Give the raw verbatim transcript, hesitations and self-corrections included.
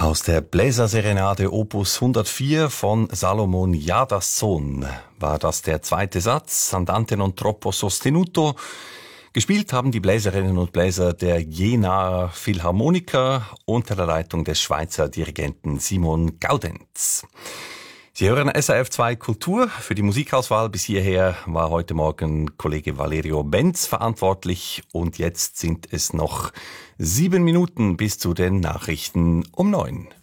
Aus der Bläserserenade Opus hundertvier von Salomon Jadassohn war das der zweite Satz, Andante non troppo sostenuto. Gespielt haben die Bläserinnen und Bläser der Jenaer Philharmoniker unter der Leitung des Schweizer Dirigenten Simon Gaudenz. Sie hören S R F zwei Kultur. Für die Musikauswahl bis hierher war heute Morgen Kollege Valerio Benz verantwortlich. Und jetzt sind es noch sieben Minuten bis zu den Nachrichten um neun.